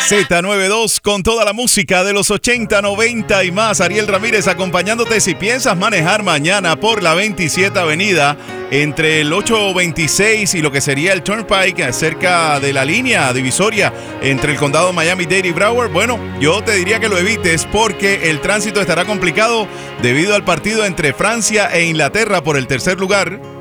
Z92 con toda la música de los 80, 90 y más. Ariel Ramírez acompañándote si piensas manejar mañana por la 27 Avenida entre el 826 y lo que sería el Turnpike, cerca de la línea divisoria entre el condado Miami-Dade y Broward. Bueno, yo te diría que lo evites porque el tránsito estará complicado debido al partido entre Francia e Inglaterra por el tercer lugar